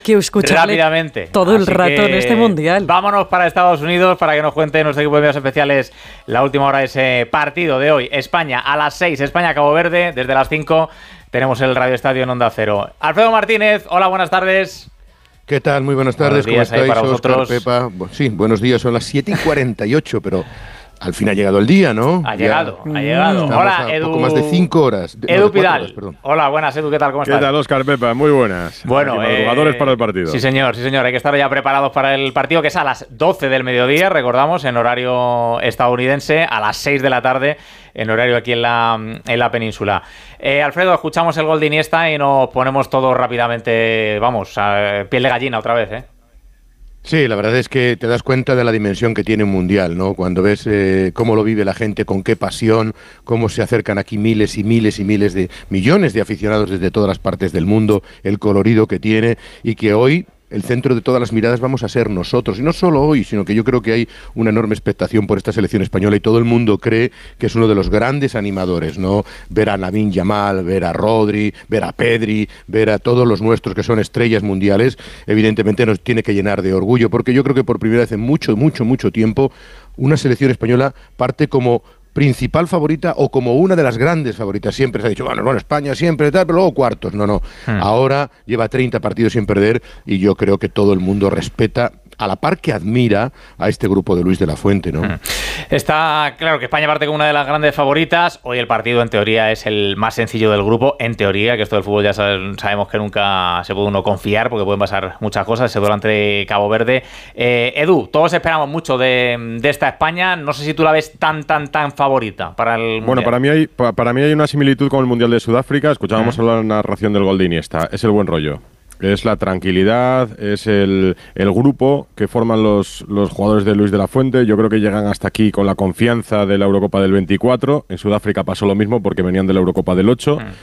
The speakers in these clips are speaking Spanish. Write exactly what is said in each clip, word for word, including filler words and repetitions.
que escucharle rápidamente todo el Así rato en este mundial. Vámonos para Estados Unidos para que nos cuente nuestro equipo de medios especiales la última hora de ese partido de hoy. España a las seis, España-Cabo Verde, desde las cinco tenemos el Radio Estadio en Onda Cero. Alfredo Martínez, hola, buenas tardes. ¿Qué tal? Muy buenas tardes, ¿cómo estáis, Óscar, Pepa? Sí, buenos días, son las siete y cuarenta y ocho, pero al fin ha llegado el día, ¿no? Ha llegado, ya, ha llegado. Hola, Edu. Poco más de cinco horas. De, Edu no, Pidal. Horas, hola, buenas, Edu, ¿qué tal? ¿Cómo estás? ¿Qué tal, Óscar, Pepa? Muy buenas. Bueno, Aquí, madrugadores eh, para el partido. Sí, señor, sí, señor. Hay que estar ya preparados para el partido, que es a las doce del mediodía, recordamos, en horario estadounidense, a las seis de la tarde, en horario aquí en la, en la península. Eh, Alfredo, escuchamos el gol de Iniesta y nos ponemos todos rápidamente, vamos, a piel de gallina otra vez, ¿eh? Sí, la verdad es que te das cuenta de la dimensión que tiene un mundial, ¿no? Cuando ves eh, cómo lo vive la gente, con qué pasión, cómo se acercan aquí miles y miles y miles de millones de aficionados desde todas las partes del mundo, el colorido que tiene y que hoy el centro de todas las miradas vamos a ser nosotros. Y no solo hoy, sino que yo creo que hay una enorme expectación por esta selección española y todo el mundo cree que es uno de los grandes animadores, ¿no? Ver a Lamine Yamal, ver a Rodri, ver a Pedri, ver a todos los nuestros que son estrellas mundiales, evidentemente nos tiene que llenar de orgullo, porque yo creo que por primera vez en mucho, mucho, mucho tiempo, una selección española parte como principal favorita o como una de las grandes favoritas. Siempre se ha dicho, bueno, bueno, España siempre tal, pero luego cuartos. No, no. Hmm. Ahora lleva treinta partidos sin perder y yo creo que todo el mundo respeta, a la par que admira a este grupo de Luis de la Fuente, ¿no? Está claro que España parte como una de las grandes favoritas. Hoy el partido en teoría es el más sencillo del grupo, en teoría, que esto del fútbol ya sabemos que nunca se puede uno confiar porque pueden pasar muchas cosas, ese duelo entre Cabo Verde. Eh, Edu, todos esperamos mucho de, de esta España. No sé si tú la ves tan, tan, tan favorita para el Mundial. Bueno, para mí hay, para mí hay una similitud con el Mundial de Sudáfrica. Escuchábamos uh-huh. hablar de la narración del gol de Iniesta. Es el buen rollo. Es la tranquilidad, es el, el grupo que forman los, los jugadores de Luis de la Fuente. Yo creo que llegan hasta aquí con la confianza de la Eurocopa del veinticuatro. En Sudáfrica pasó lo mismo porque venían de la Eurocopa del ocho. Mm.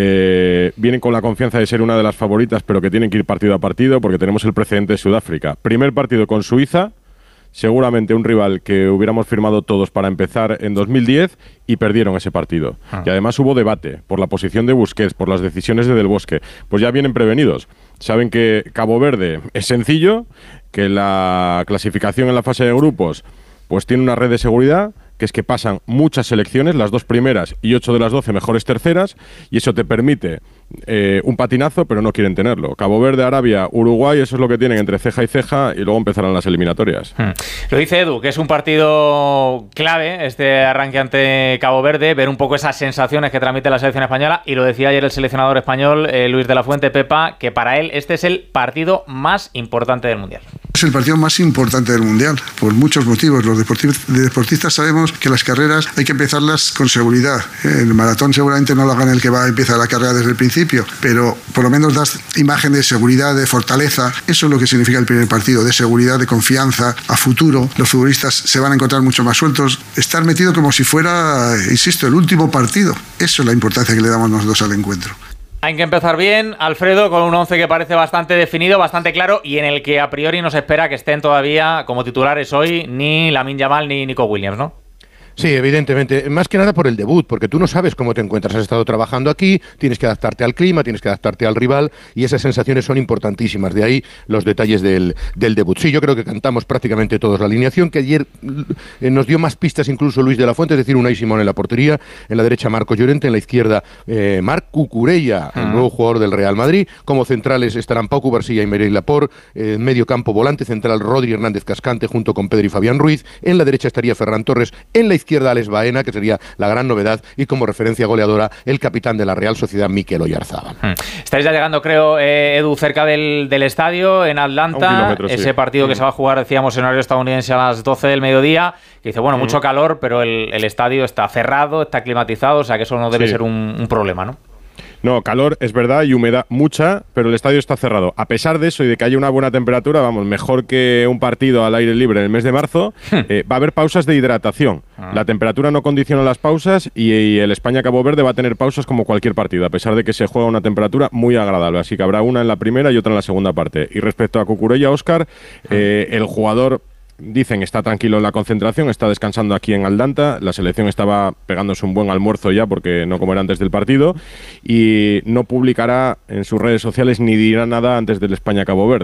Eh, vienen con la confianza de ser una de las favoritas, pero que tienen que ir partido a partido porque tenemos el precedente de Sudáfrica. Primer partido con Suiza, seguramente un rival que hubiéramos firmado todos para empezar en dos mil diez y perdieron ese partido. Ah. Y además hubo debate por la posición de Busquets, por las decisiones de Del Bosque. Pues ya vienen prevenidos. Saben que Cabo Verde es sencillo, que la clasificación en la fase de grupos pues tiene una red de seguridad, que es que pasan muchas selecciones, las dos primeras y ocho de las doce mejores terceras, y eso te permite eh, un patinazo, pero no quieren tenerlo. Cabo Verde, Arabia, Uruguay, eso es lo que tienen entre ceja y ceja, y luego empezarán las eliminatorias. Hmm. Lo dice Edu, que es un partido clave, este arranque ante Cabo Verde, ver un poco esas sensaciones que transmite la selección española, y lo decía ayer el seleccionador español, eh, Luis de la Fuente, Pepa, que para él este es el partido más importante del Mundial. Es el partido más importante del Mundial, por muchos motivos. Los deportistas sabemos que las carreras hay que empezarlas con seguridad. El maratón seguramente no lo haga el que va a empezar la carrera desde el principio, pero por lo menos das imagen de seguridad, de fortaleza. Eso es lo que significa el primer partido, de seguridad, de confianza, a futuro. Los futbolistas se van a encontrar mucho más sueltos. Estar metido como si fuera, insisto, el último partido. Eso es la importancia que le damos nosotros al encuentro. Hay que empezar bien, Alfredo, con un once que parece bastante definido, bastante claro, y en el que a priori nos espera que estén todavía como titulares hoy ni Lamine Yamal ni Nico Williams, ¿no? Sí, evidentemente, más que nada por el debut, porque tú no sabes cómo te encuentras, has estado trabajando aquí, tienes que adaptarte al clima, tienes que adaptarte al rival, y esas sensaciones son importantísimas, de ahí los detalles del, del debut. Sí, yo creo que cantamos prácticamente todos la alineación, que ayer eh, nos dio más pistas incluso Luis de la Fuente, es decir, Unai Simón en la portería, en la derecha Marcos Llorente, en la izquierda eh, Marc Cucurella, el nuevo jugador del Real Madrid, como centrales estarán Pau Cubarsí y Merey Laporte, en eh, medio campo volante central Rodri Hernández Cascante junto con Pedro y Fabián Ruiz, en la derecha estaría Ferran Torres, en la izquierda izquierda Alex Baena, que sería la gran novedad, y como referencia goleadora el capitán de la Real Sociedad, Mikel Oyarzabal. Hmm. Estáis ya llegando, creo, eh, Edu, cerca del, del estadio en Atlanta, ese sí. partido hmm. que se va a jugar, decíamos, en horario estadounidense a las doce del mediodía, que dice, bueno, hmm. mucho calor, pero el, el estadio está cerrado, está climatizado, o sea que eso no debe sí. ser un, un problema, ¿no? No, calor es verdad y humedad mucha, pero el estadio está cerrado. A pesar de eso y de que haya una buena temperatura, vamos, mejor que un partido al aire libre en el mes de marzo, eh, va a haber pausas de hidratación. Ah. La temperatura no condiciona las pausas y, y el España-Cabo Verde va a tener pausas como cualquier partido, a pesar de que se juega a una temperatura muy agradable. Así que habrá una en la primera y otra en la segunda parte. Y respecto a Cucurella, Óscar, eh, el jugador... Dicen está tranquilo en la concentración, está descansando aquí en Atlanta, la selección estaba pegándose un buen almuerzo ya porque no comerá antes del partido y no publicará en sus redes sociales ni dirá nada antes del España-Cabo Verde.